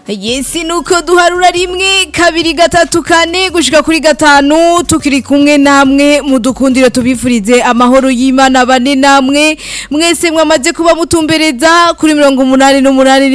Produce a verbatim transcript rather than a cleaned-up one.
Yesi nuko duharura rimwe kabiri gatatu kane gushika kuri gatanu tukiri kumwe namwe mudukundira tubifurize amahoro y'Imana bane namwe mwese mwamaze kuba mutumbereza kuri mirongo umunani n'umunani